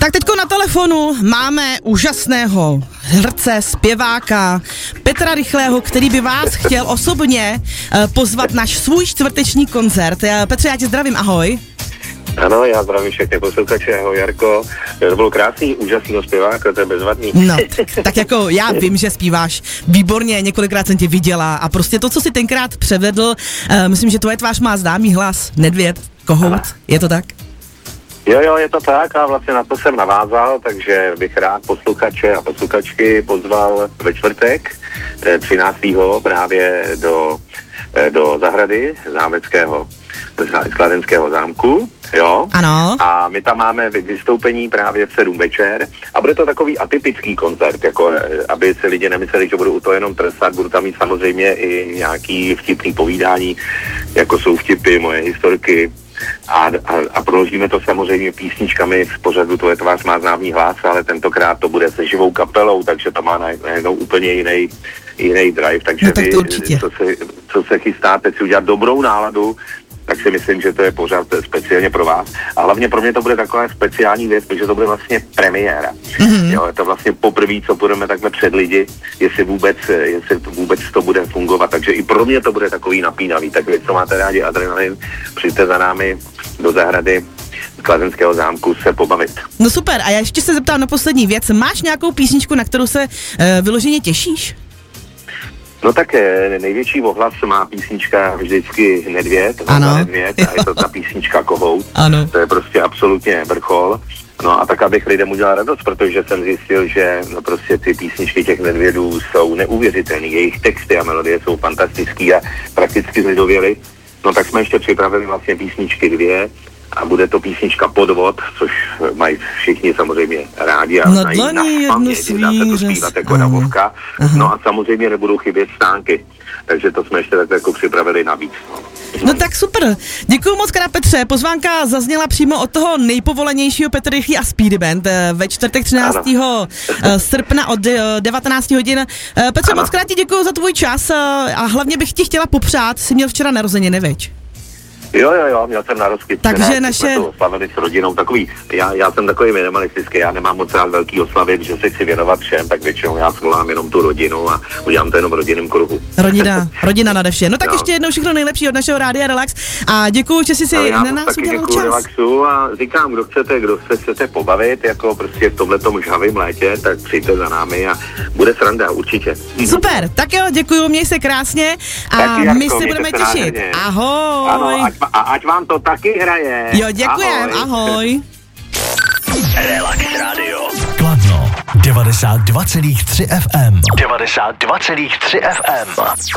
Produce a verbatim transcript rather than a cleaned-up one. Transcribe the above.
Tak teďko na telefonu máme úžasného herce, zpěváka Petra Rychlého, který by vás chtěl osobně uh, pozvat na svůj čtvrteční koncert. Petře, já tě zdravím, ahoj. Ano, já zdravím všechny posluchače, ahoj Jarko. To byl krásný, úžasný zpěvák, to je bezvadný. No, tak jako já vím, že zpíváš výborně, několikrát jsem tě viděla a prostě to, co jsi tenkrát převedl, uh, myslím, že tvoje tvář má známý hlas, Nedvěd, Kohout, je to tak? Jo, jo, je to tak a vlastně na to jsem navázal, takže bych rád posluchače a posluchačky pozval ve čtvrtek třináctého právě do, do zahrady zámeckého, Kladenského zámku, jo. Ano. A my tam máme vystoupení právě v sedm večer a bude to takový atypický koncert, jako aby se lidi nemysleli, že budu u toho jenom trsat, budu tam mít samozřejmě i nějaký vtipný povídání, jako jsou vtipy, moje historky, A, a, a proložíme to samozřejmě písničkami z pořadu Tvoje tvář má známý hlas, ale tentokrát to bude se živou kapelou, takže to má najednou úplně jiný, jiný drive, takže no, tak vy, určitě. co se, co se chystáte si udělat dobrou náladu, tak si myslím, že to je pořád speciálně pro vás. A hlavně pro mě to bude taková speciální věc, protože to bude vlastně premiéra. Mm-hmm. Jo, je to vlastně poprvé, co půjdeme takhle před lidi, jestli vůbec, jestli to vůbec to bude fungovat. Takže i pro mě to bude takový napínavý. Tak vy, co máte rádi adrenalin, přijďte za námi do zahrady Kladenského zámku se pobavit. No super, a já ještě se zeptám na poslední věc. Máš nějakou písničku, na kterou se uh, vyloženě těšíš? No tak největší ohlas má písnička vždycky Nedvěd, ano. Nedvěd a je to ta písnička Kohout. Ano. To je prostě absolutně vrchol. No a tak, abych lidem udělal radost, protože jsem zjistil, že no prostě ty písničky těch Nedvědů jsou neuvěřitelné, jejich texty a melodie jsou fantastický a prakticky zlidověly. No tak jsme ještě připravili vlastně písničky dvě a bude to písnička Podvod, což mají všichni samozřejmě rádi a znají na paměť, dá se to zpívat jako na vovka. No a samozřejmě nebudou chybět stánky, takže to jsme ještě tak jako připravili navíc. No tak super, děkuju moc krát Petře, pozvánka zazněla přímo od toho nejpovolenějšího Petr Rychlý a Speedy Band ve čtvrtek třináctého srpna od devatenáct hodin. Petře, ano. Moc krát ti děkuju za tvůj čas a hlavně bych ti chtěla popřát, jsi měl včera narozeniny, veď? Jo, jo, jo, měl jsem narozky. Takže naše... Jsme to oslavili s rodinou, takový, já, já jsem takový minimalistický, já nemám moc rád velký oslavy, že se chci věnovat všem, tak většinou já svolám jenom tu rodinu a udělám to jenom v rodinném kruhu. Rodina, rodina nade vše. No tak no. Ještě jednou všechno nejlepší od našeho Rádia Relax a děkuju, že jsi si na nás udělal čas. Relaxu a říkám, kdo chcete, kdo se chcete pobavit, jako prostě v tomhletom žhavým létě, tak přijďte za námi a bude sranda, určitě. Super, tak jo, děkuju, měj se krásně a Jarko, my si budeme těšit. Nádherně. Ahoj. Ano, ať, a ať vám to taky hraje. Jo, děkujem, ahoj. ahoj. Relax Radio. Kladno, devadesát dva celá tři F M. devadesát dva celá tři F M.